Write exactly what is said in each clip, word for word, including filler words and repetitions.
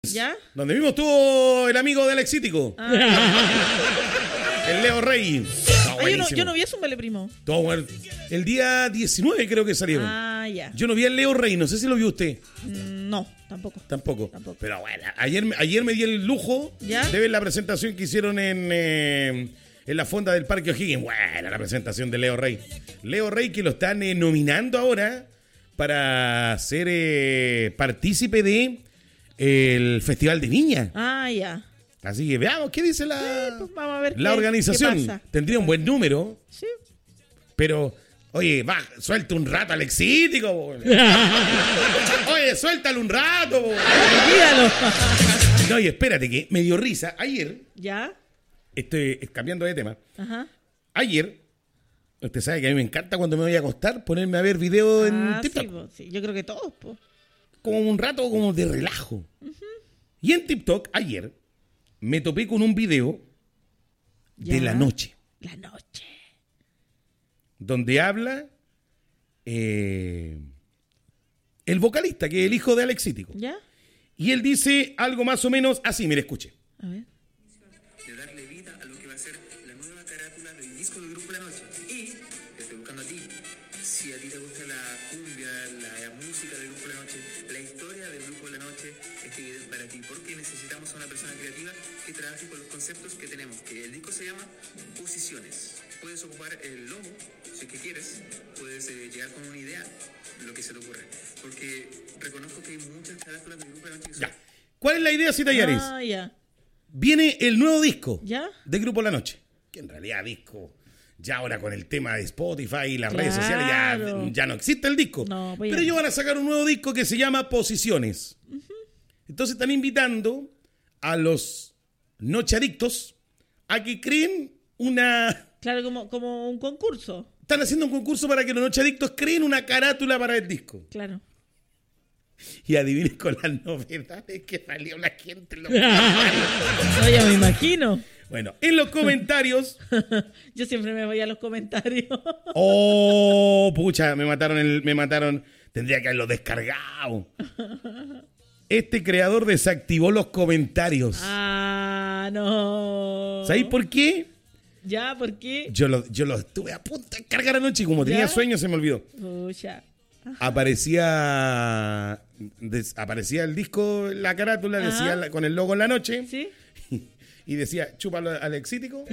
¿Ya? Donde mismo estuvo el amigo del Exítico. Ah. El Leo Rey. No, Ay, yo, no, yo no vi a Zúmbale, primo. Todo bueno. El día diecinueve creo que salieron. Ah, ya. Yo no vi al Leo Rey, no sé si lo vio usted. Mm, No, tampoco. Tampoco. Tampoco. Pero bueno, ayer, ayer me di el lujo ¿Ya? de ver la presentación que hicieron en, eh, en la fonda del Parque O'Higgins. Buena la presentación de Leo Rey. Leo Rey que lo están eh, nominando ahora para ser eh, partícipe de eh, el Festival de Viña. Ah, ya. Así que veamos qué dice la, Sí, pues vamos a ver la qué- organización. qué pasa. Tendría un buen número, Sí. pero... Oye, va, suelta un rato al Exítico. bo. Oye, suéltalo un rato. bo. Olvídalo. No, y espérate que me dio risa. Ayer, ¿Ya? estoy cambiando de tema. Ajá. Ayer, usted sabe que a mí me encanta cuando me voy a acostar ponerme a ver videos en Ah, sí, TikTok. po, sí. Yo creo que todos, pues. Como un rato como de relajo. Y en TikTok, ayer, me topé con un video de Ya. la noche. La noche. Donde habla eh, el vocalista, que es el hijo de Alexítico. ¿Ya? Y él dice algo más o menos así, mire, escuche. A ver. de darle vida a lo que va a ser la nueva carátula del disco del Grupo La Noche. Y te estoy buscando a ti. Si a ti te gusta la cumbia, la música del Grupo La Noche, la historia del Grupo La Noche, este video es para ti. Porque necesitamos a una persona creativa que trabaje con los conceptos que tenemos. Que el disco se llama Posiciones. Puedes ocupar el logo, si es que quieres. Puedes eh, llegar con una idea, lo que se te ocurre. Porque reconozco que hay muchas carátulas del Grupo La Noche que son... Ya. ¿Cuál es la idea, Cita Yaris? Ah, ya. Viene el nuevo disco ¿Ya? de Grupo La Noche. Que en realidad disco, ya ahora con el tema de Spotify y las Claro. redes sociales, ya, ya no existe el disco. No, pues ya Pero no. ellos van a sacar un nuevo disco que se llama Posiciones. Entonces están invitando a los nocheadictos a que creen una... Claro, como, como un concurso. Están haciendo un concurso para que los nocheadictos creen una carátula para el disco. Claro. Y adivinen con las novedades que salió la gente. en los- No, ya me imagino. Bueno, en los comentarios... Yo siempre me voy a los comentarios. Oh, pucha, me mataron el, me mataron. Tendría que haberlo descargado. Este creador desactivó los comentarios. Ah, no. ¿Sabéis por qué? ¿Ya? ¿Por qué? Yo lo, yo lo estuve a punto de cargar anoche y como tenía ¿Ya? sueño se me olvidó. Pucha. Aparecía, des- aparecía el disco, la carátula, Ajá. decía la- con el logo en la noche ¿Sí? y decía, chúpalo al Exítico.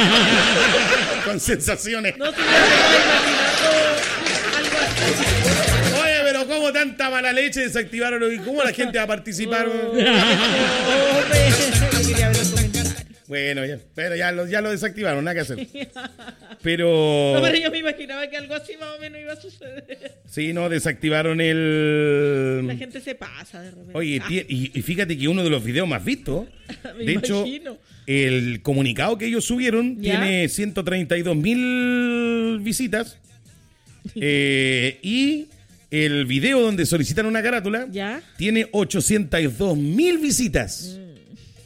Con sensaciones. No, si yo me estaba imaginando algo así. Oye, pero ¿cómo tanta mala leche desactivaron? ¿Y cómo la gente va a participar? Oh, hombre. Yo quería ver los comentarios. Bueno, ya, pero ya lo, ya lo desactivaron, nada que hacer. Pero, No, pero yo me imaginaba que algo así más o menos iba a suceder. sí, no, desactivaron el... La gente se pasa de repente. Oye, Ah, tie- y, y fíjate que uno de los videos más vistos, me de hecho, imagino. el comunicado que ellos subieron ¿Ya? tiene ciento treinta y dos mil visitas. eh, y el video donde solicitan una carátula ¿Ya? tiene ochocientos dos mil visitas. Mm.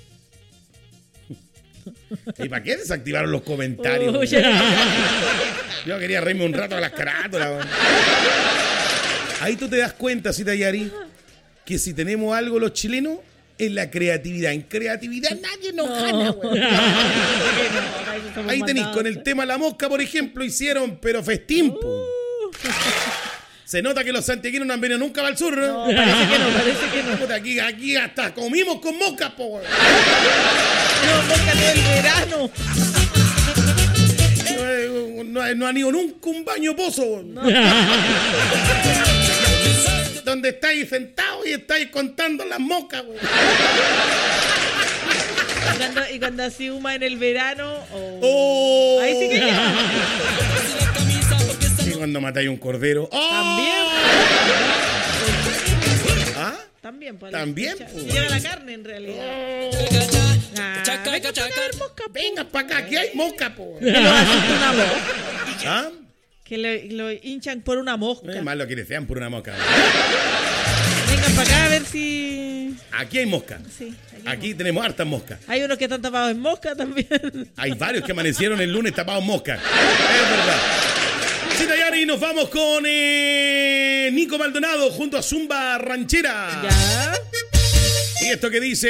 ¿Y para qué desactivaron los comentarios? Uy, Yo quería reírme un rato a las carátulas. weón. Ahí tú te das cuenta, Cita Yari, que si tenemos algo los chilenos, es la creatividad. En creatividad nadie nos gana, weón. Ahí tenéis, con el tema La Mosca, por ejemplo, hicieron, pero festín, po. Se nota que los santiaguinos no han venido nunca para el sur, No, ¿no? parece que no, parece que no. Puta, aquí, aquí hasta comimos con moscas, po, weón. No, bócale del verano. No, eh, no, no han ido nunca un baño pozo, weón. Donde estáis sentados y estáis contando las moscas, weón. Y cuando, y cuando así huma en el verano. Oh. Oh. Ahí sí que ya. Y cuando matáis un cordero. ¡Oh! También. ¿Ah? También, pues, También, pucha, pues. si llega la carne en realidad. Ah, venga para acá a ver mosca, po. Venga para acá, aquí hay mosca, po. Que lo hacen una mosca. ¿Ah? Que le- lo hinchan por una mosca. Es más lo que desean por una mosca. Vengan para acá a ver si. Aquí hay mosca. Sí, aquí hay Aquí tenemos hartas moscas. Hay unos que están tapados en mosca también. Hay varios que amanecieron el lunes tapados en mosca. Es verdad. Cita Yari, nos vamos con eh, Nico Maldonado junto a Zumba Ranchera. Ya. Y esto que dice.